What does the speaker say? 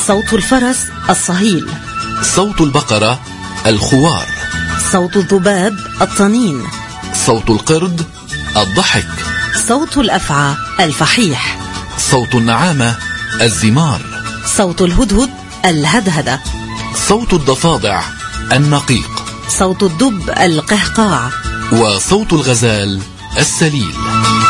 صوت الفرس الصهيل، صوت البقرة الخوار، صوت الذباب الطنين، صوت القرد الضحك، صوت الأفعى الفحيح، صوت النعامة الزمار، صوت الهدهد الهدهدة، صوت الضفادع النقيق، صوت الدب القهقاع، وصوت الغزال السليل.